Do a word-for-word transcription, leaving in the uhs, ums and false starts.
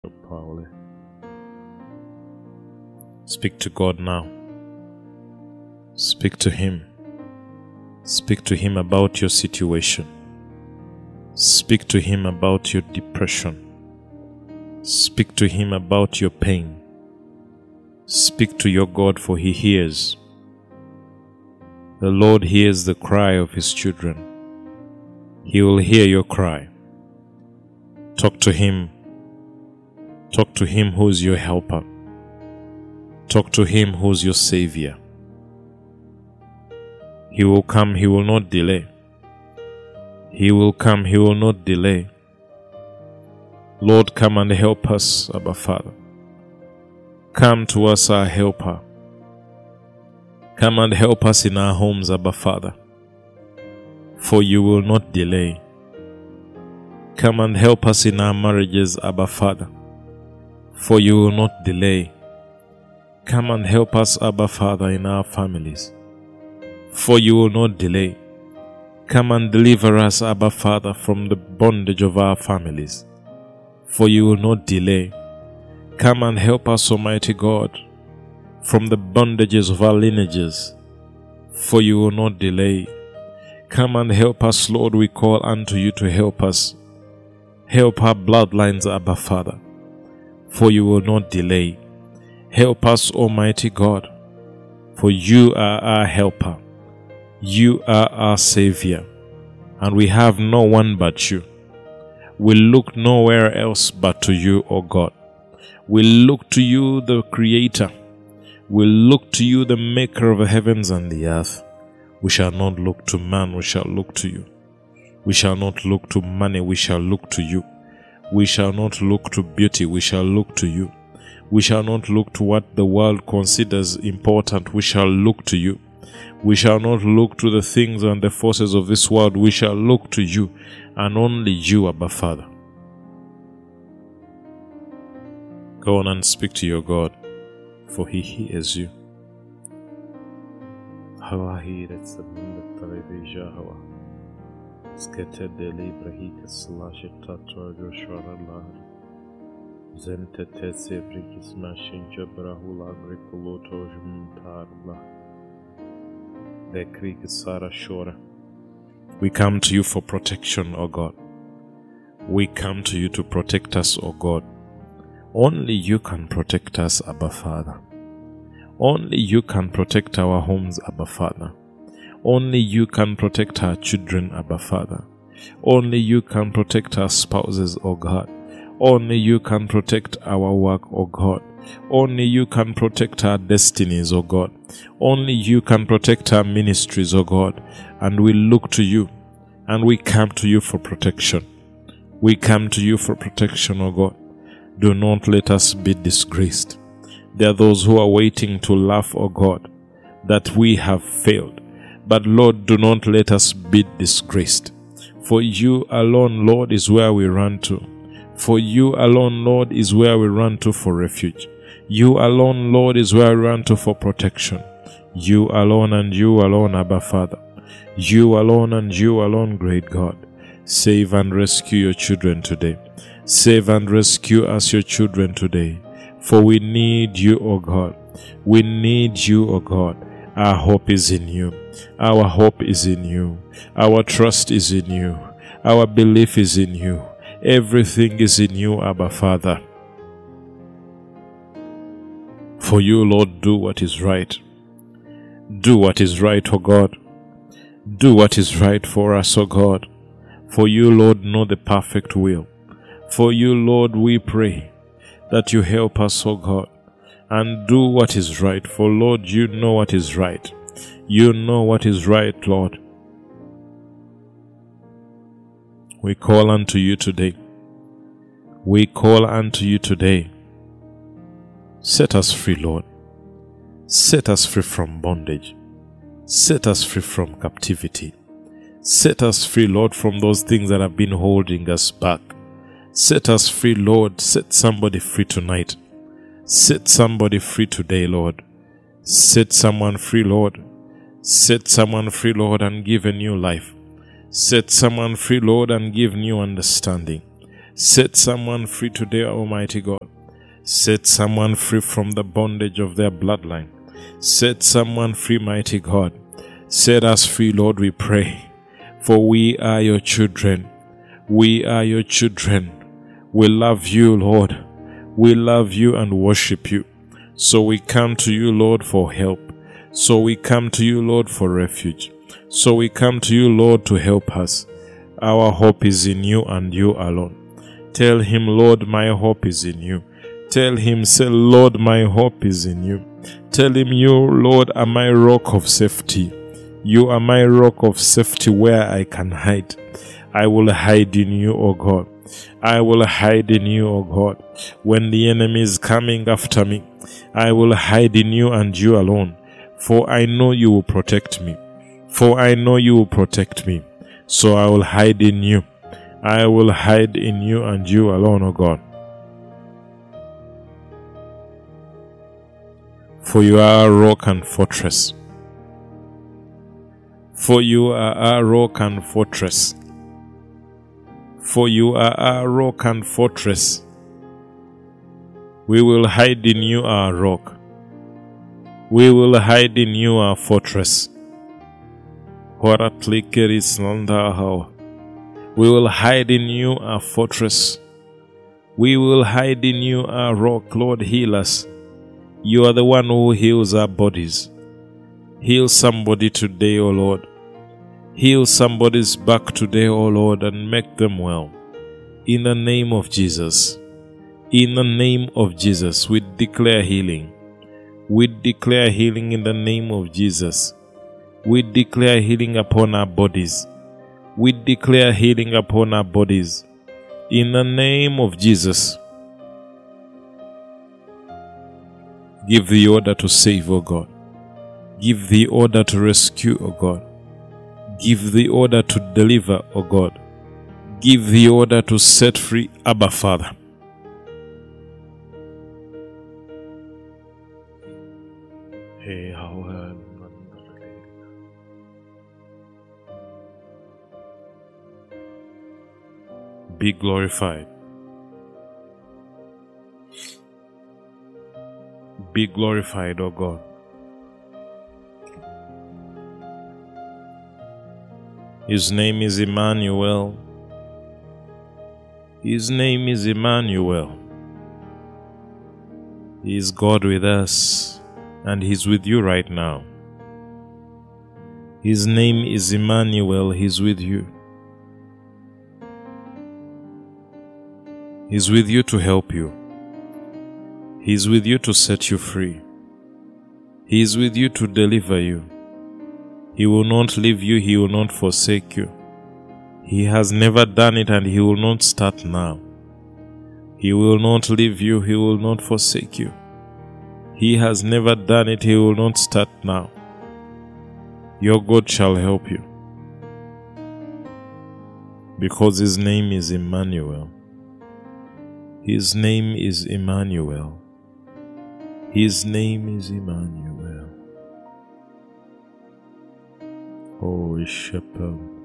Powerfully. Speak to God now. Speak to Him. Speak to Him about your situation. Speak to Him about your depression. Speak to Him about your pain. Speak to your God, for He hears. The Lord hears the cry of His children. He will hear your cry. Talk to Him. Talk to Him who's your helper. Talk to Him who's your Savior. He will come, He will not delay. He will come, He will not delay. Lord, come and help us, Abba Father. Come to us, our helper. Come and help us in our homes, Abba Father, for you will not delay. Come and help us in our marriages, Abba Father, for you will not delay. Come and help us, Abba Father, in our families, for you will not delay. Come and deliver us, Abba Father, from the bondage of our families, for you will not delay. Come and help us, Almighty God, from the bondages of our lineages, for you will not delay. Come and help us, Lord, we call unto you to help us. Help our bloodlines, Abba Father, for you will not delay. Help us, Almighty God, for you are our helper. You are our Savior, and we have no one but you. We look nowhere else but to you, O God. We look to you, the Creator. We look to you, the Maker of the heavens and the earth. We shall not look to man, we shall look to you. We shall not look to money, we shall look to you. We shall not look to beauty, we shall look to you. We shall not look to what the world considers important, we shall look to you. We shall not look to the things and the forces of this world, we shall look to you, and only you, Abba Father. Go on and speak to your God, for He hears you. Skete deli brahika slash tato joshara lahari. Zente tese brikis mashinja brahula brikuloto jumtarla. De krik sara shora. We come to you for protection, O God. We come to you to protect us, O God. Only you can protect us, Abba Father. Only you can protect our homes, Abba Father. Only you can protect our children, Abba Father. Only you can protect our spouses, O God. Only you can protect our work, O God. Only you can protect our destinies, O God. Only you can protect our ministries, O God. And we look to you, and we come to you for protection. We come to you for protection, O God. Do not let us be disgraced. There are those who are waiting to laugh, O God, that we have failed. But Lord, do not let us be disgraced. For you alone, Lord, is where we run to. For you alone, Lord, is where we run to for refuge. You alone, Lord, is where we run to for protection. You alone and you alone, Abba Father. You alone and you alone, great God. Save and rescue your children today. Save and rescue us, your children, today. For we need you, O God. We need you, O God. Our hope is in you. Our hope is in you. Our trust is in you. Our belief is in you. Everything is in you, Abba Father. For you, Lord, do what is right. Do what is right, O God. Do what is right for us, O God. For you, Lord, know the perfect will. For you, Lord, we pray that you help us, O God, and do what is right. For Lord, you know what is right. You know what is right, Lord. We call unto you today. We call unto you today. Set us free, Lord. Set us free from bondage. Set us free from captivity. Set us free, Lord, from those things that have been holding us back. Set us free, Lord. Set somebody free tonight. Set somebody free today, Lord. Set someone free, Lord. Set someone free, Lord, and give a new life. Set someone free, Lord, and give new understanding. Set someone free today, Almighty God. Set someone free from the bondage of their bloodline. Set someone free, mighty God. Set us free, Lord, we pray. For we are your children. We are your children. We love you, Lord. We love you and worship you. So we come to you, Lord, for help. So we come to you, Lord, for refuge. So we come to you, Lord, to help us. Our hope is in you and you alone. Tell him, Lord, my hope is in you. Tell him, say, Lord, my hope is in you. Tell him, you, Lord, are my rock of safety. You are my rock of safety where I can hide. I will hide in you, O God. I will hide in you, O God. When the enemy is coming after me, I will hide in you and you alone. For I know you will protect me. For I know you will protect me. So I will hide in you. I will hide in you and you alone, O God. For you are a rock and fortress. For you are a rock and fortress. For you are our rock and fortress. We will hide in you, our rock. We will hide in you, our fortress. We will hide in you, our fortress. We will hide in you, our rock. Lord, heal us. You are the one who heals our bodies. Heal somebody today, O Lord. Heal somebody's back today, O Lord, and make them well. In the name of Jesus. In the name of Jesus, we declare healing. We declare healing in the name of Jesus. We declare healing upon our bodies. We declare healing upon our bodies. In the name of Jesus. Give the order to save, O God. Give the order to rescue, O God. Give the order to deliver, O God. Give the order to set free, Abba Father. Hey, how be glorified. Be glorified, O God. His name is Emmanuel. His name is Emmanuel. He is God with us, and He's with you right now. His name is Emmanuel. He's with you. He's with you to help you. He's with you to set you free. He is with you to deliver you. He will not leave you. He will not forsake you. He has never done it and He will not start now. He will not leave you. He will not forsake you. He has never done it. He will not start now. Your God shall help you. Because His name is Emmanuel. His name is Emmanuel. His name is Emmanuel. Oh, Shepherd.